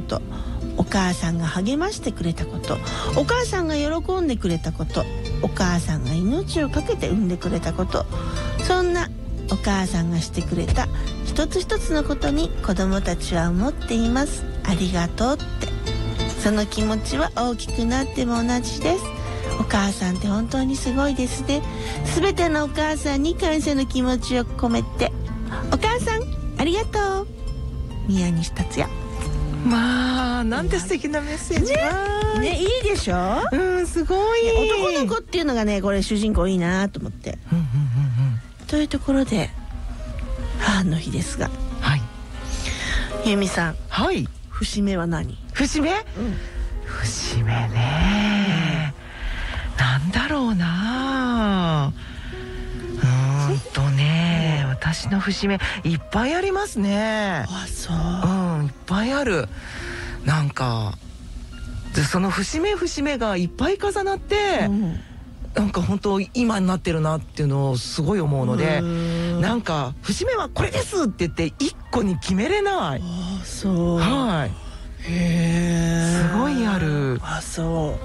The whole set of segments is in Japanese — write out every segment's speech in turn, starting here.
と、お母さんが励ましてくれたこと、お母さんが喜んでくれたこと、お母さんが命を懸けて産んでくれたこと、そんなお母さんがしてくれた一つ一つのことに子供たちは思っています。ありがとうって。その気持ちは大きくなっても同じです。お母さんって本当にすごいですね。すべてのお母さんに感謝の気持ちを込めて、お母さんありがとう。宮西達也。 まあなんて素敵なメッセージね、いいでしょ。 すごい。 男の子っていうのがね、これ主人公いいなと思って、というところで母の日ですが、 はい、 由美さん、 はい、 節目は何？ 節目、節目ね、なんだろうな。私の節目いっぱいありますね。 あ、そう。 いっぱいある。なんかでその節目がいっぱい重なって、なんか本当今になってるなっていうのをすごい思うので、なんか節目はこれですって言って一個に決めれない。 あ、そう。 はい。すごいある。 あ、そう。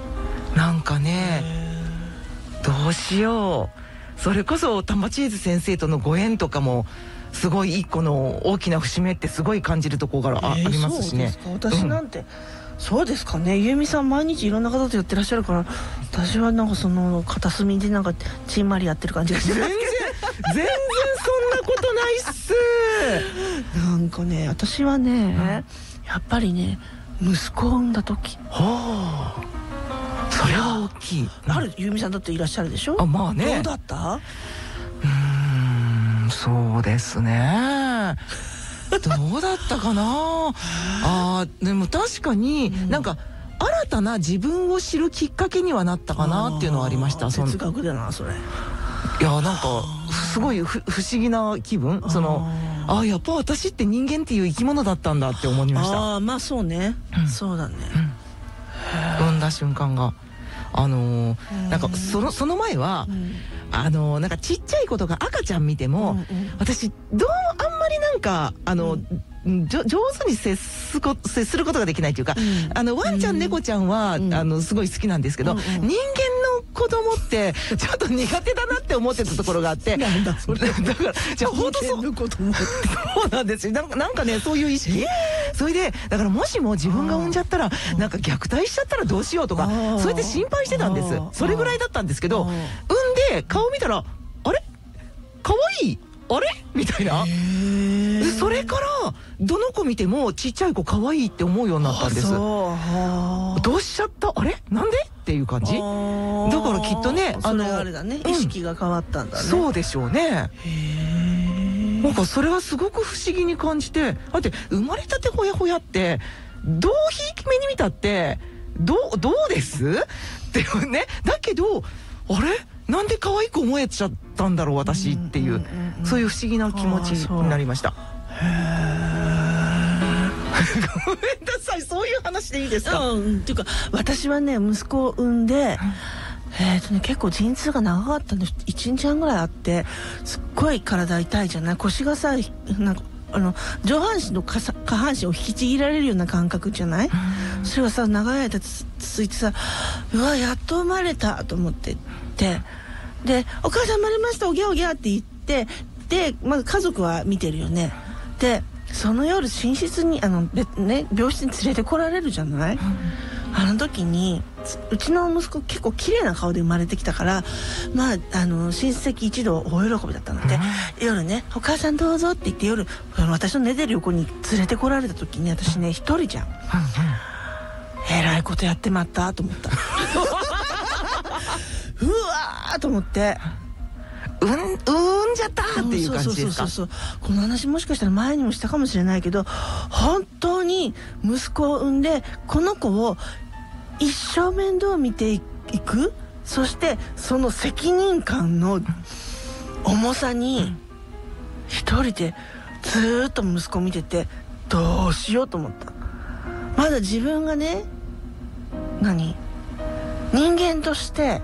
なんかね、どうしよう。それこそ玉チーズ先生とのご縁とかもすごい一個の大きな節目ってすごい感じるところがありますしね。 私なんて、そうですかね。由美さん毎日いろんな方とやってらっしゃるから、私はなんかその片隅でなんかちんまりやってる感じがします。 全然そんなことないっす。 なんかね、私はね、やっぱりね、息子を産んだ時。 はあ。それは大きい。 由美さんだっていらっしゃるでしょ。 あ、まあね。 どうだった？ そうですね。どうだったかな。でも確かになんか新たな自分を知るきっかけにはなったかなっていうのはありました。 哲学だなそれ。 いや、なんかすごい不思議な気分。やっぱ私って人間っていう生き物だったんだって思いました。 まあそうね、そうだね。 産んだ瞬間がなんかその前は、なんかちっちゃい子とか赤ちゃん見ても、私あんまりなんか上手に接することができないというか、ワンちゃん猫ちゃんはすごい好きなんですけど、人間の子供ってちょっと苦手だなって思ってたところがあって、だからじゃあ本当そうなんですよ。なんかね、そういう意識。それでだからもしも自分が産んじゃったらなんか虐待しちゃったらどうしようとか、そうやって心配してたんです。それぐらいだったんですけど、産んで顔見たらあれ可愛いあれみたいな。それからどの子見てもちっちゃい子可愛いって思うようになったんです。どうしちゃったあれなんでっていう感じだからきっとね、 それあれだね、意識が変わったんだね。 そうでしょうね。なんかそれはすごく不思議に感じて、だって生まれたてほやほやってどうひいき目に見たってどうですっていうね。だけどあれなんで可愛く思えちゃったんだろう私っていう、そういう不思議な気持ちになりました。ごめんなさい、そういう話でいいですか？ っていうか私はね、息子を産んで結構陣痛が長かったんです。1日半ぐらいあって、すっごい体痛いじゃない。腰がさ、なんか上半身の下半身を引きちぎられるような感覚じゃない。それがさ長い間続いてさ、うわやっと生まれたと思ってでお母さん生まれましたおぎゃおぎゃって言って、でまず家族は見てるよね。でその夜寝室に病室に連れてこられるじゃない。あの時にうちの息子結構綺麗な顔で生まれてきたから、まあ親戚一同大喜びだったので、夜ねお母さんどうぞって言って夜私の寝てる横に連れてこられた時に、私ね一人じゃん、えらいことやってまったと思ったうわーと思って、 うんじゃったっていう感じですか？ そうこの話もしかしたら前にもしたかもしれないけど、本当に息子を産んでこの子を一生面倒を見ていく、そしてその責任感の重さに一人でずーっと息子を見てて、どうしようと思った。まだ自分がね人間として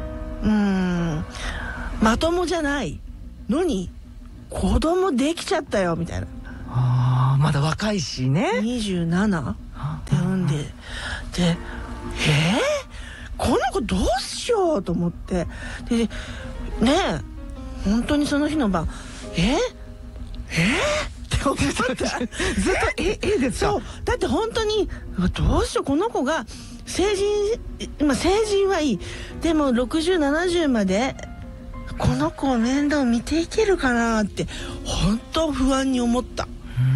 まともじゃないのに子供できちゃったよみたいな。 まだ若いしね。 27ででこの子どうしようと思って、でねえ本当にその日の晩って思ったずっとですか。 そうだって本当にどうしよう、この子が成人はいい、でも60、70までこの子を面倒見ていけるかなって本当不安に思った。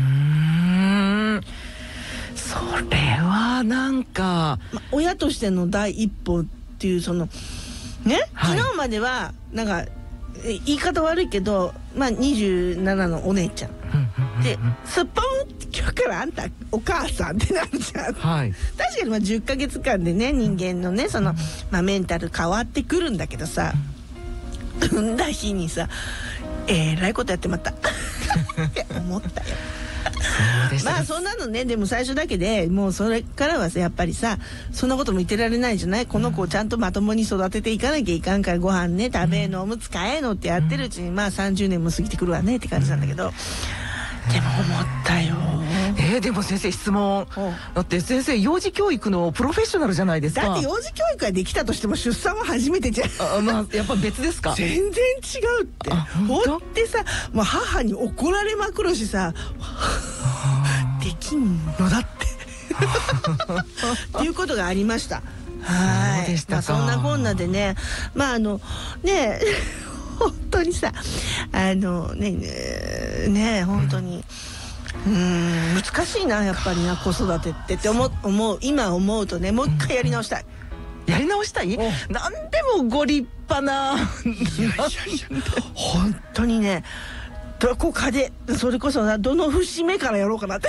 それはなんか、 親としての第一歩っていう、そのね、昨日まではなんか言い方悪いけど、27のお姉ちゃんで、すっぽんって今日からあんたお母さんってなるじゃん、 はい、 確かに10ヶ月間でね、人間のねその、メンタル変わってくるんだけどさ、産んだ日にさえらいことやってまったって思ったよ。そんなのね、でも最初だけでもうそれからはさ、やっぱりさそんなことも言ってられないじゃない。この子をちゃんとまともに育てていかなきゃいかんから、ご飯ね食べ飲む使えのってやってるうちに30年も過ぎてくるわねって感じなんだけど、でも思ったよ。 でも先生質問、だって先生幼児教育のプロフェッショナルじゃないですか。 だって幼児教育ができたとしても出産は初めてじゃん。 やっぱ別ですか。 全然違うって。ほってさ、母に怒られまくるしさできんのだってっていうことがありました。はい。そんなこんなでね、本当にさ本当に難しいな、やっぱりな、子育てって思う今思うとね、もう一回やり直したい。 やり直したい？なんでもご立派な。 本当にね、どこかでそれこそどの節目からやろうかなって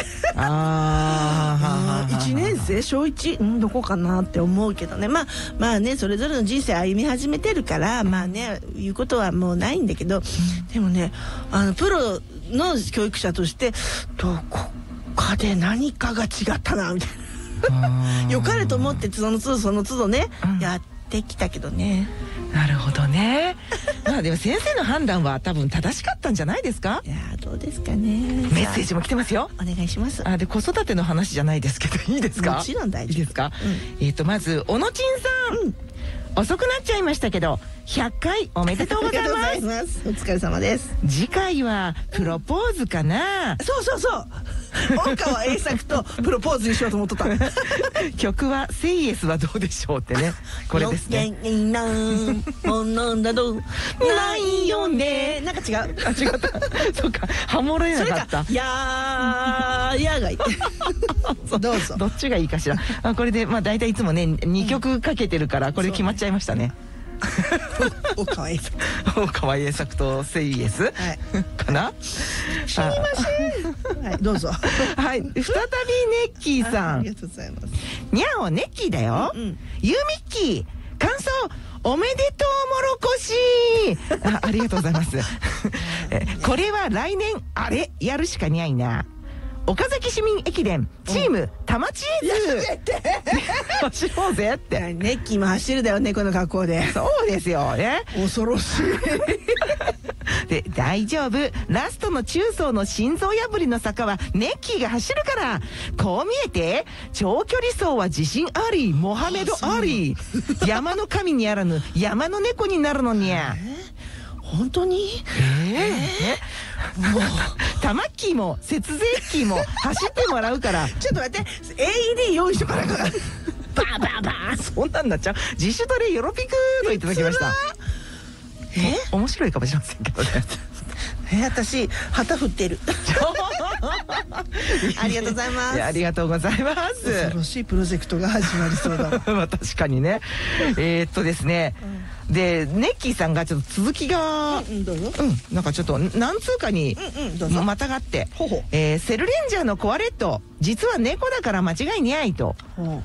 1年生小1どこかなって思うけどね、それぞれの人生歩み始めてるから言うことはもうないんだけど、でもねプロの教育者としてどこかで何かが違ったなみたいな良かれと思ってその都度ね、やってきたけどね。 なるほどね。でも先生の判断は多分正しかったんじゃないですか。 いやどうですかね。 メッセージも来てますよ。 お願いします。 で子育ての話じゃないですけどいいですか。 もちろん大丈夫。 いいですか。まずおのちんさん、遅くなっちゃいましたけど100回おめでとうございます。 お疲れ様です。 次回はプロポーズかな。 そう大川栄作とプロポーズにしようと思っとった曲はセイエスはどうでしょうってね、これですね。ないよね。 なんか違う。 違った。そうか、ハモれなかった。 やーがいい。どうぞ。 どっちがいいかしら。これで大体いつもね2曲かけてるからこれ決まっちゃいましたね。 大川栄作。 大川栄作とセイエスかな。 知りません。はい、どうぞ。 はい、再びネッキーさん。 ありがとうございます。 にゃお、ネッキーだよ。ユーミッキー、感想おめでとうもろこし。ありがとうございます。これは来年あれやるしかにゃいな。岡崎市民駅伝チーム田町エーズ走ろうぜって。 ネッキーも走るだよね、この格好で。 そうですよね。 恐ろしい。で大丈夫、ラストの中層の心臓破りの坂はネッキーが走るから。こう見えて長距離走は自信あり、モハメドあり。山の神にあらぬ山の猫になるのにゃ。 本当に？ もうタマッキーも節税キーも走ってもらうから。 ちょっと待って、AED 用意しとかないから。バーバーバー。 そんなんなっちゃう。自主トレよろぴくーといただきました。面白いかもしれませんけどね。 私旗振ってる。ありがとうございます。 ありがとうございます。 恐ろしいプロジェクトが始まりそうだ。 確かにね。ですね。でネッキーさんがちょっと続きがなんかちょっと何通かにまたがって、セルレンジャーのコアレット実は猫だから間違いにゃいと。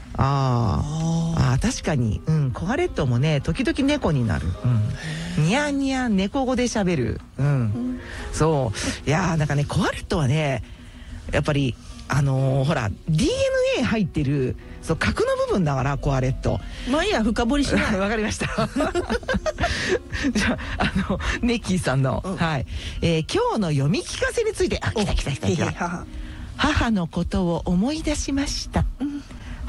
確かに、コアレットもね時々猫になる。ニャニャ猫語で喋る。そう。いやなんかねコアレットはねやっぱりほら DNA 入ってる核の部分だからコアレット。 いいや、深掘りしない。 わかりました。じゃあネッキーさんの、はい、今日の読み聞かせについて。来た。母のことを思い出しました。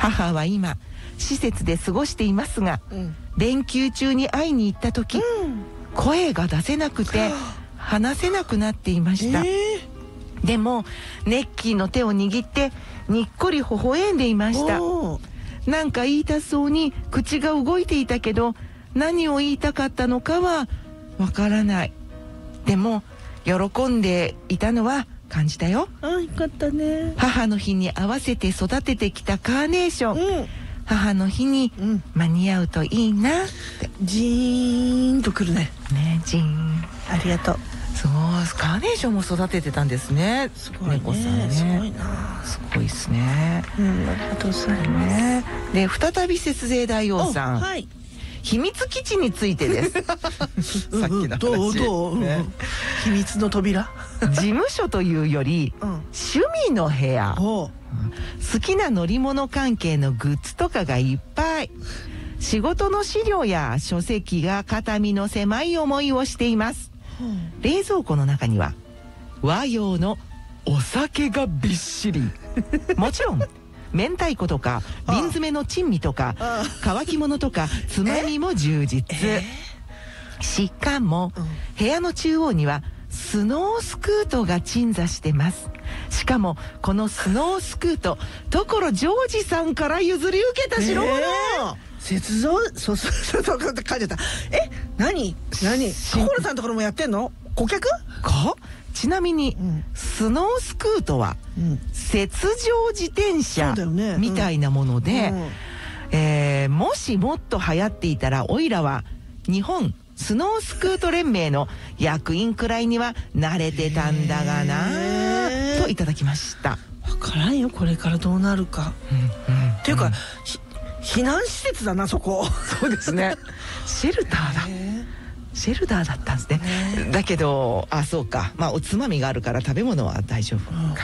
母は今施設で過ごしていますが、連休中に会いに行った時、声が出せなくて話せなくなっていました。でもネッキーの手を握ってにっこり微笑んでいました。なんか言いたそうに口が動いていたけど、何を言いたかったのかはわからない。でも喜んでいたのは感じたよ。 よかったね。 母の日に合わせて育ててきたカーネーション、母の日に間に合うといいなって。 ジーンとくるね。 ジーン。 ありがとう。 すごい。カーネーションも育ててたんですね。 すごいね。 猫さんね。 すごいな。 すごいですね。 ありがとうございます。 で、再び節税大王さん。 はい。 秘密基地についてです。さっきの話。 どう、秘密の扉。 事務所というより、趣味の部屋。好きな乗り物関係のグッズとかがいっぱい。仕事の資料や書籍が肩身の狭い思いをしています。冷蔵庫の中には和洋のお酒がびっしり。もちろん明太子とか瓶詰めの珍味とか乾き物とかつまみも充実。しかも部屋の中央にはスノースクートが鎮座してます。しかもこのスノースクート、所ジョージさんから譲り受けた代物。 雪像、そう書いちゃった。何所さんのところもやってんの？顧客か？ちなみに、スノースクートは、雪上自転車みたいなもので、もしもっと流行っていたら、おいらは日本スノースクート連盟の役員くらいには慣れてたんだがなといただきました。 わからんよ、これからどうなるか。っていうか、避難施設だな、そこ。 そうですね。シェルターだ。シェルターだったんですね。だけど、そうか。おつまみがあるから食べ物は大丈夫か。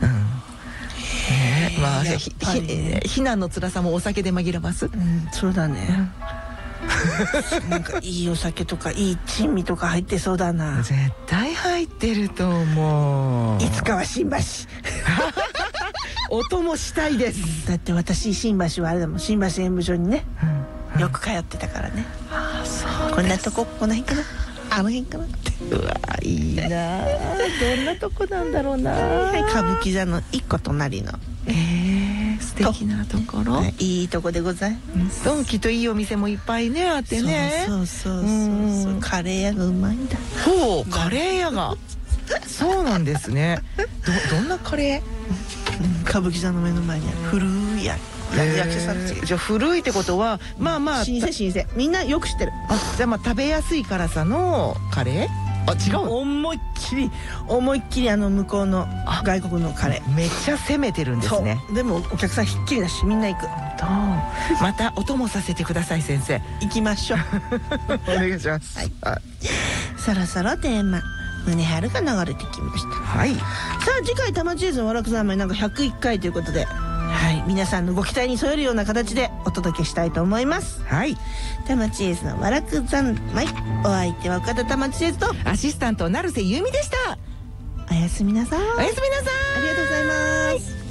避難の辛さもお酒で紛らわす。 そうだね。なんかいいお酒とかいい珍味とか入ってそうだな。 絶対入ってると思う。 いつかは新橋。 お供したいです。 だって私新橋はあれだもん、新橋演舞場にね、よく通ってたからね。こんなとこ、この辺かな、あの辺かなって。 うわ、いいな。どんなとこなんだろうな。 歌舞伎座の一個隣の。 素敵なところ。 いいとこでございます。 ドンキといいお店もいっぱいねあってね。 そう。カレー屋がうまいんだ。 ほう、カレー屋が。そうなんですね。どんなカレー？ 歌舞伎座の目の前にある古い役者さんっていう。 じゃあ古いってことは老舗みんなよく知ってる。 じゃあ食べやすい辛さのカレー？違う。 思いっきり向こうの外国のカレー。 めっちゃ攻めてるんですね。 でもお客さんひっきりだし、みんな行く。 またお供させてください、先生。 行きましょう。 お願いします。 そろそろテーマ胸春が流れてきました。さあ次回玉チーズのわらく三昧なんか101回ということで、皆さんのご期待に添えるような形でお届けしたいと思います。玉チーズのわらく三昧、お相手は岡田玉チーズとアシスタント成瀬由美でした。 おやすみなさい。 おやすみなさい。 ありがとうございます。